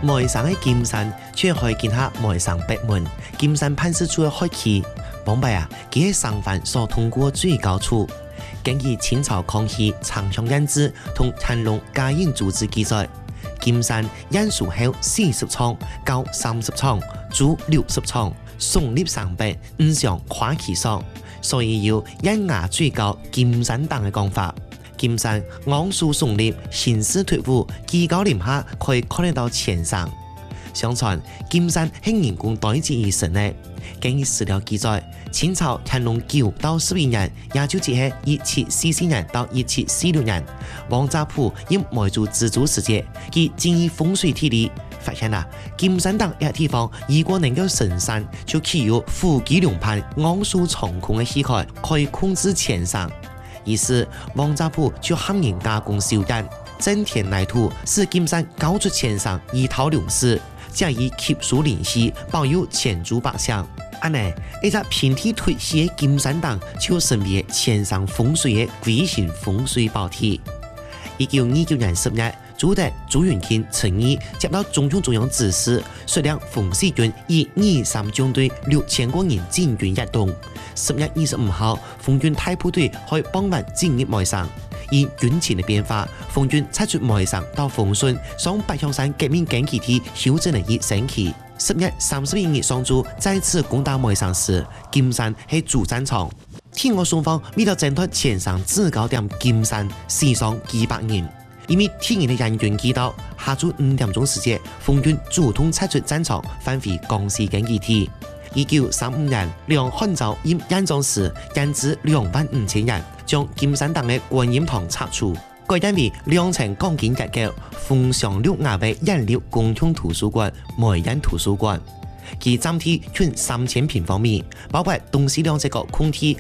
梅山的金山却可以见下梅山北门，金山判事处的黑旗。旁白啊，佢係上犯所通過最高處。根據清朝康熙長祥印制同乾隆嘉應組織記載，金山因數後40倉，高30倉，主60倉，聳立上北，唔上跨旗上，所以有因牙最高金山黨嘅講法。金山昂首聳立，形勢脫舞，基高臨下可以看得到前山。相傳金山係人工堆積而成嘅。根據史料記載，清朝乾隆9到11年，也就即係1744年到1746年，王乍普因梅州自主時節，佢精於風水地理，發現啦，金山黨一個地方如果能夠成山，就具有虎踞龍盤、昂首長空嘅氣概，可以控制前山。於是王乍普就喊人加工修剪，增填泥土，使金山高出前山，1套6室。加以吸收靈氣，保有前竹百象。安尼，一隻平地推西嘅金山黨就成為前山風水嘅貴型風水寶體。1929年10月，朱德朱元欽陳毅接到中央指示，率領風水軍以23軍隊6000個人進軍躍動。10月25號，楓軍大部隊可以幫忙進入梅山。因軍情的變化，楓軍撤出梅山到豐順，上北向山革命根據地休整了一星期。10月31日上晝再次攻打梅山時，金山係主戰場。天我雙方為了爭奪前山制高點金山，死傷幾百人。因為天然的人員知道，下晝5點鐘時節，楓軍主動撤出戰場，返回江西根據地。1935年，梁漢洲因演講時引致25000人，將金山黨的觀音堂拆除，改建為2層鋼筋結構、風向綠瓦的研究共同圖書館梅園圖書館。其佔地約3000平方米，包括東西兩側個空地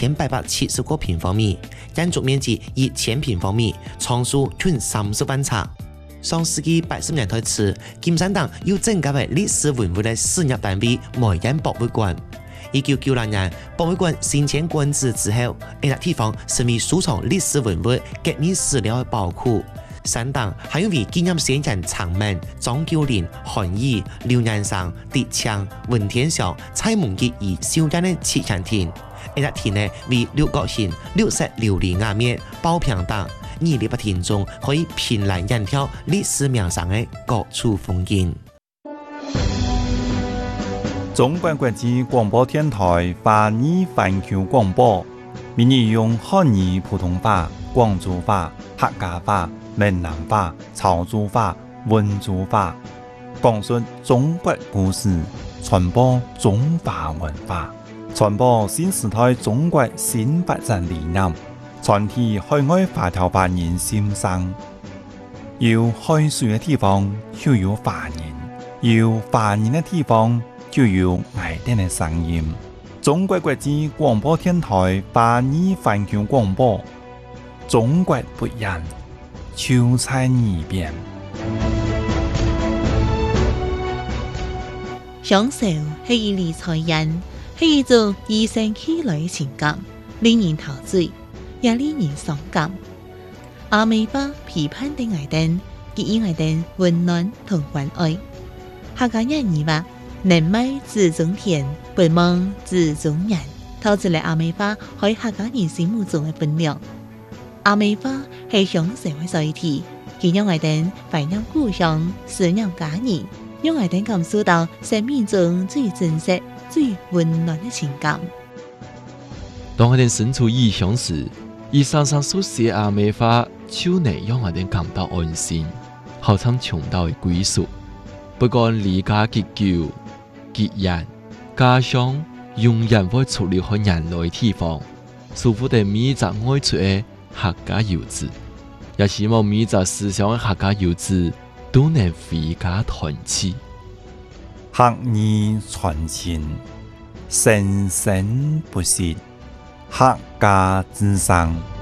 1870個平方米，建築面積1000平方米，倉數約30萬冊。上世紀80年代初，金山黨又增加為歷史文物的事業單位梅園博物館。1996年，博物館新遷館址之後，呢個地方成為收藏歷史文物、革命史料的寶庫。山黨還有為紀念先人長命、張九齡、韓愈、劉南生、狄強、文天祥、蔡孟吉而修建的慈祥亭。呢個亭呢為6角形、綠色琉璃瓦面、包平等。你呢個亭中可以平覽遠眺歷史名山的各處風景。 中國國際廣播電台華語環球廣播，每日用漢語普通話、廣州話、客家話、閩南話、潮州話、溫州話，講述中國故事，傳播中華文化，傳播新時代中國新發展理念，傳遞海外華僑華人心聲。有海水嘅地方就有華人，有華人嘅地方就有愛哋嘅聲音。中國國際廣播電台華語環球廣播，中國不一樣，就在耳邊。 享受係一理財人，係一種與生俱來嘅情感，令人陶醉，也令人傷感。阿美巴批判的愛燈，給予愛燈溫暖同關愛。客家人語話：能買自種田，不忙自種人。透出嚟阿美巴喺客家人心目中嘅分量。阿美巴係享受嘅載體，佢讓愛燈懷念故鄉，思念家人，讓愛燈感受到生命中最真實、最溫暖嘅情感。 當我哋身處異鄉時，以常常所寫阿美話，就能讓我哋感到安心，好像尋到嘅歸屬。不管離家幾久、幾遠，家鄉永遠會出離開人類地方。祝福哋每一隻愛出嘅客家遊子，也希望每一隻思鄉嘅客家遊子都能回家團聚。 客語傳情，生生不息，客家之聲。